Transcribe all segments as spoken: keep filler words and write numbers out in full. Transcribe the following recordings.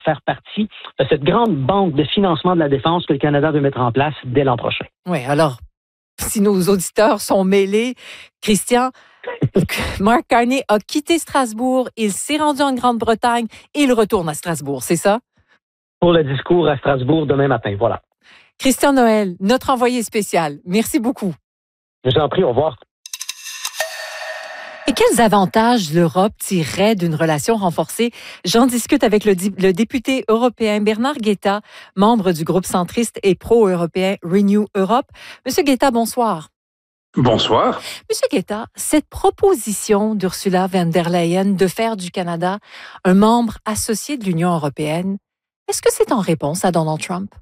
faire partie de cette grande banque de financement de la défense que le Canada veut mettre en place dès l'an prochain. Oui, alors, si nos auditeurs sont mêlés, Christian, Mark Carney a quitté Strasbourg, il s'est rendu en Grande-Bretagne et il retourne à Strasbourg, c'est ça? Pour le discours à Strasbourg demain matin, voilà. Christian Noël, notre envoyé spécial, merci beaucoup. Je vous en prie, au revoir. Et quels avantages l'Europe tirerait d'une relation renforcée? J'en discute avec le, le député européen Bernard Guetta, membre du groupe centriste et pro-européen Renew Europe. Monsieur Guetta, bonsoir. Bonsoir. Monsieur Guetta, cette proposition d'Ursula von der Leyen de faire du Canada un membre associé de l'Union européenne, est-ce que c'est en réponse à Donald Trump?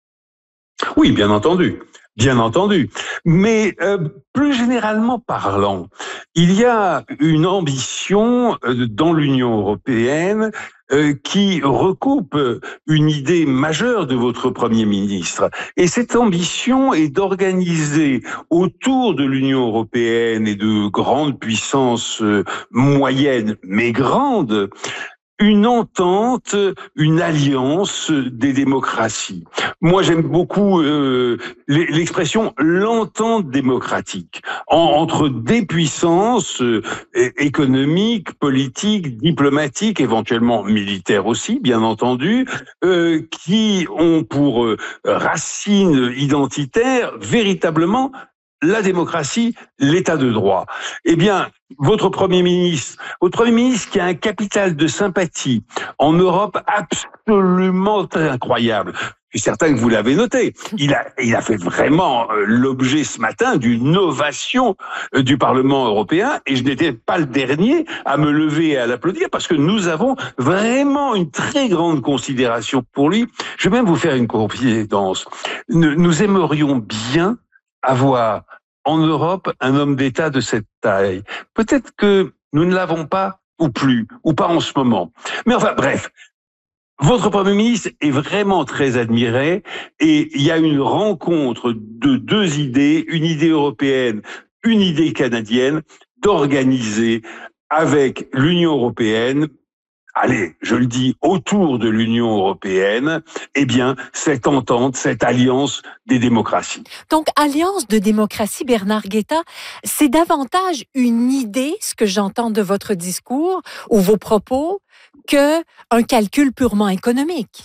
Oui, bien entendu. Bien entendu. Mais euh, plus généralement parlant, il y a une ambition euh, dans l'Union européenne euh, qui recoupe une idée majeure de votre Premier ministre. Et cette ambition est d'organiser autour de l'Union européenne et de grandes puissances euh, moyennes, mais grandes, une entente, une alliance des démocraties. Moi, j'aime beaucoup euh, l'expression l'entente démocratique en, entre des puissances euh, économiques, politiques, diplomatiques, éventuellement militaires aussi, bien entendu, euh, qui ont pour euh, racine identitaire véritablement la démocratie, l'état de droit. Eh bien, votre Premier ministre, votre Premier ministre qui a un capital de sympathie en Europe absolument incroyable. Je suis certain que vous l'avez noté. Il a, il a fait vraiment l'objet ce matin d'une ovation du Parlement européen et je n'étais pas le dernier à me lever et à l'applaudir parce que nous avons vraiment une très grande considération pour lui. Je vais même vous faire une confidence. Nous aimerions bien avoir en Europe un homme d'État de cette taille. Peut-être que nous ne l'avons pas ou plus, ou pas en ce moment. Mais enfin, bref, votre Premier ministre est vraiment très admiré et il y a une rencontre de deux idées, une idée européenne, une idée canadienne, d'organiser avec l'Union européenne, allez, je le dis, autour de l'Union européenne, eh bien, cette entente, cette alliance des démocraties. Donc, alliance de démocratie, Bernard Guetta, c'est davantage une idée, ce que j'entends de votre discours ou vos propos, qu'un calcul purement économique.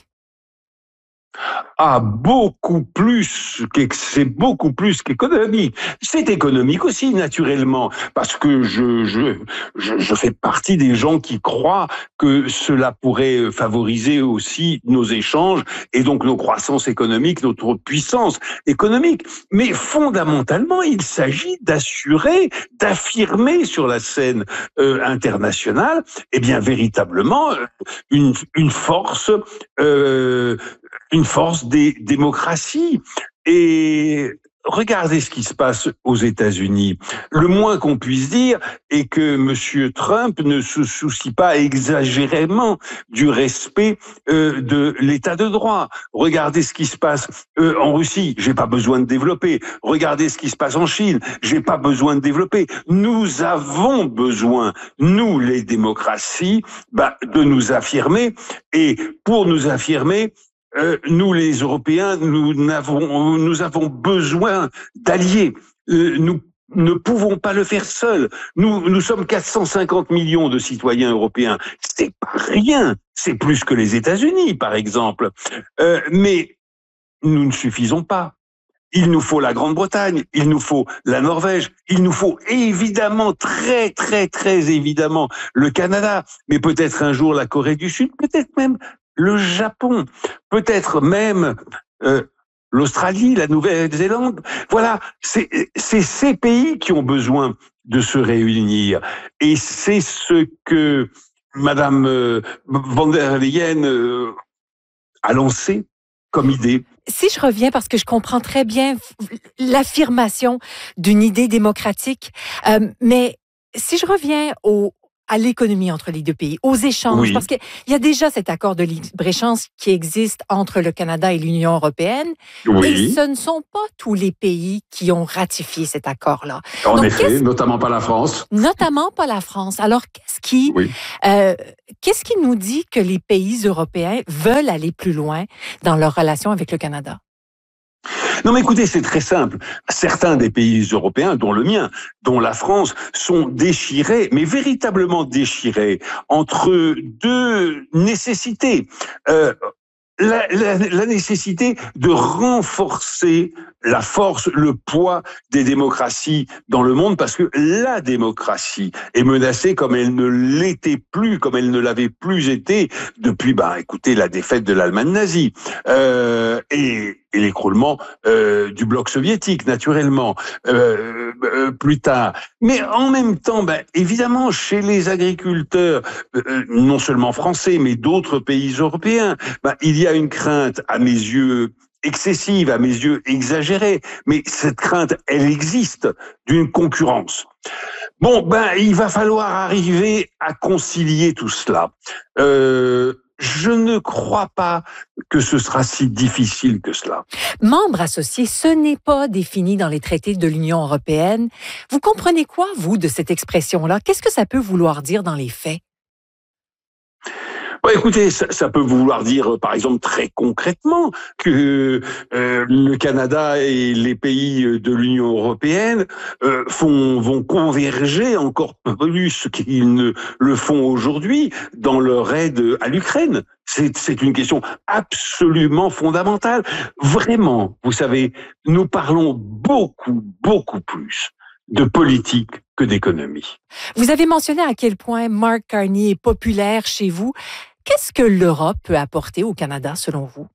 Ah, beaucoup plus, c'est beaucoup plus qu'économique. C'est économique aussi, naturellement, parce que je, je, je, je fais partie des gens qui croient que cela pourrait favoriser aussi nos échanges et donc nos croissances économiques, notre puissance économique. Mais fondamentalement, il s'agit d'assurer, d'affirmer sur la scène euh, internationale, eh bien, véritablement, une, une force, euh, une force des démocraties. Et regardez ce qui se passe aux États-Unis. Le moins qu'on puisse dire est que Monsieur Trump ne se soucie pas exagérément du respect euh, de l'état de droit. Regardez ce qui se passe euh, en Russie. J'ai pas besoin de développer. Regardez ce qui se passe en Chine. J'ai pas besoin de développer. Nous avons besoin, nous les démocraties, bah, de nous affirmer. Et pour nous affirmer, Euh, nous, les Européens, nous n'avons, nous avons besoin d'alliés. Euh, nous ne pouvons pas le faire seuls. Nous, nous sommes quatre cent cinquante millions de citoyens européens. C'est pas rien. C'est plus que les États-Unis, par exemple. Euh, mais nous ne suffisons pas. Il nous faut la Grande-Bretagne, il nous faut la Norvège, il nous faut évidemment, très, très, très évidemment, le Canada, mais peut-être un jour la Corée du Sud, peut-être même le Japon, peut-être même euh, l'Australie, la Nouvelle-Zélande. Voilà, c'est, c'est ces pays qui ont besoin de se réunir. Et c'est ce que Madame euh, von der Leyen euh, a lancé comme idée. Si je reviens, parce que je comprends très bien l'affirmation d'une idée démocratique, euh, mais si je reviens au à l'économie entre les deux pays, aux échanges, oui. Parce qu'il y a déjà cet accord de libre-échange qui existe entre le Canada et l'Union européenne, oui. Mais ce ne sont pas tous les pays qui ont ratifié cet accord-là. En Donc, effet, notamment pas la France. Notamment pas la France. Alors, qu'est-ce qui, oui. euh, qu'est-ce qui nous dit que les pays européens veulent aller plus loin dans leur relation avec le Canada? Non, mais écoutez, c'est très simple. Certains des pays européens, dont le mien, dont la France, sont déchirés, mais véritablement déchirés, entre deux nécessités. Euh, la, la, la nécessité de renforcer la force, le poids des démocraties dans le monde, parce que la démocratie est menacée comme elle ne l'était plus, comme elle ne l'avait plus été depuis, bah, écoutez, la défaite de l'Allemagne nazie euh, et, et l'écroulement euh, du bloc soviétique, naturellement, euh, euh, plus tard. Mais en même temps, bah, évidemment, chez les agriculteurs, euh, non seulement français, mais d'autres pays européens, bah, il y a une crainte, à mes yeux, excessive, à mes yeux exagérée, mais cette crainte, elle existe, d'une concurrence. Bon, ben, il va falloir arriver à concilier tout cela. Euh, je ne crois pas que ce sera si difficile que cela. Membre associé, ce n'est pas défini dans les traités de l'Union européenne. Vous comprenez quoi, vous, de cette expression-là? Qu'est-ce que ça peut vouloir dire dans les faits? Bon, écoutez, ça, ça peut vouloir dire, par exemple, très concrètement, que euh, le Canada et les pays de l'Union européenne euh, font, vont converger encore plus qu'ils ne le font aujourd'hui dans leur aide à l'Ukraine. C'est, c'est une question absolument fondamentale. Vraiment, vous savez, nous parlons beaucoup, beaucoup plus de politique que d'économie. Vous avez mentionné à quel point Mark Carney est populaire chez vous. Qu'est-ce que l'Europe peut apporter au Canada, selon vous?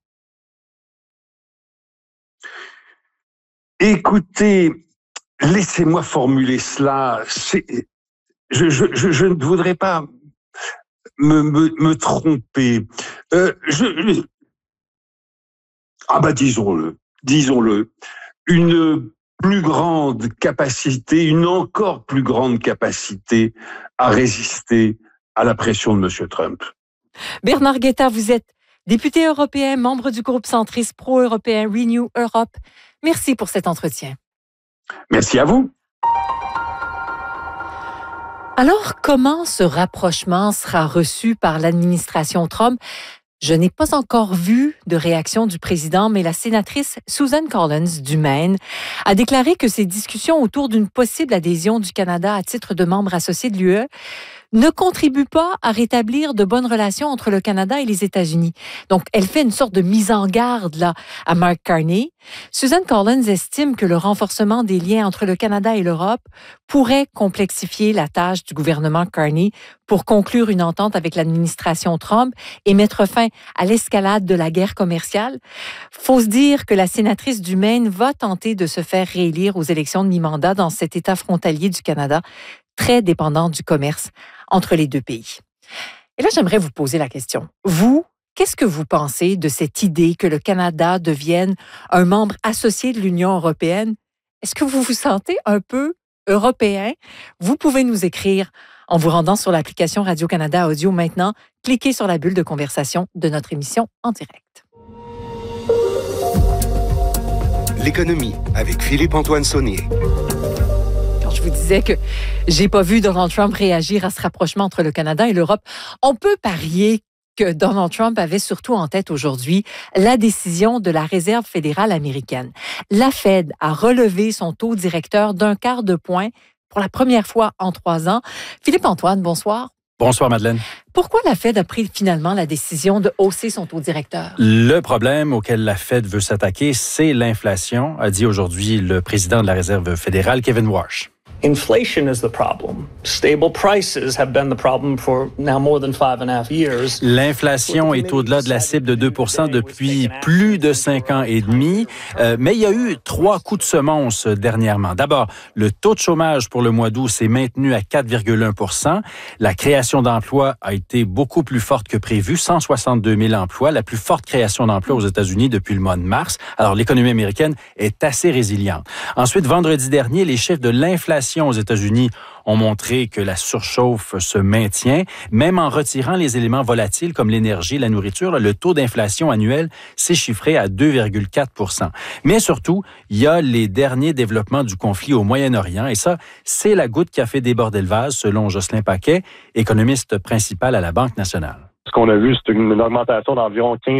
Écoutez, laissez-moi formuler cela. C'est, je, je, je, je ne voudrais pas me, me, me tromper. Euh, je, ah bah disons-le, disons-le, une plus grande capacité, une encore plus grande capacité à résister à la pression de M. Trump. Bernard Guetta, vous êtes député européen, membre du groupe centriste pro-européen Renew Europe. Merci pour cet entretien. Merci à vous. Alors, comment ce rapprochement sera reçu par l'administration Trump? Je n'ai pas encore vu de réaction du président, mais la sénatrice Susan Collins du Maine a déclaré que ces discussions autour d'une possible adhésion du Canada à titre de membre associé de l'U E ne contribuent pas à rétablir de bonnes relations entre le Canada et les États-Unis. Donc, elle fait une sorte de mise en garde là à Mark Carney. Susan Collins estime que le renforcement des liens entre le Canada et l'Europe pourrait complexifier la tâche du gouvernement Carney pour conclure une entente avec l'administration Trump et mettre fin à l'escalade de la guerre commerciale. Faut se dire que la sénatrice du Maine va tenter de se faire réélire aux élections de mi-mandat dans cet État frontalier du Canada, très dépendant du commerce entre les deux pays. Et là, j'aimerais vous poser la question. Vous, qu'est-ce que vous pensez de cette idée que le Canada devienne un membre associé de l'Union européenne? Est-ce que vous vous sentez un peu européen? Vous pouvez nous écrire en vous rendant sur l'application Radio-Canada Audio maintenant. Cliquez sur la bulle de conversation de notre émission en direct. L'économie avec Philippe-Antoine Saunier. Je vous disais que j'ai pas vu Donald Trump réagir à ce rapprochement entre le Canada et l'Europe. On peut parier que Donald Trump avait surtout en tête aujourd'hui la décision de la Réserve fédérale américaine. La Fed a relevé son taux directeur d'un quart de point pour la première fois en trois ans. Philippe-Antoine, bonsoir. Bonsoir, Madeleine. Pourquoi la Fed a pris finalement la décision de hausser son taux directeur? Le problème auquel la Fed veut s'attaquer, c'est l'inflation, a dit aujourd'hui le président de la Réserve fédérale, Kevin Warsh. Inflation is the problem. Stable prices have been the problem for now more than five and a half years. L'inflation est au-delà de la cible de deux pour cent depuis plus de cinq ans et demi. Euh, mais il y a eu trois coups de semonce dernièrement. D'abord, le taux de chômage pour le mois d'août s'est maintenu à quatre virgule un pour cent. La création d'emplois a été beaucoup plus forte que prévu, cent soixante-deux mille emplois, la plus forte création d'emplois aux États-Unis depuis le mois de mars. Alors, l'économie américaine est assez résiliente. Ensuite, vendredi dernier, les chiffres de l'inflation évaluations aux États-Unis ont montré que la surchauffe se maintient. Même en retirant les éléments volatiles comme l'énergie, la nourriture, le taux d'inflation annuel s'est chiffré à deux virgule quatre pour cent. Mais surtout, il y a les derniers développements du conflit au Moyen-Orient. Et ça, c'est la goutte qui a fait déborder le vase, selon Jocelyn Paquet, économiste principal à la Banque nationale. Ce qu'on a vu, c'est une augmentation d'environ quinze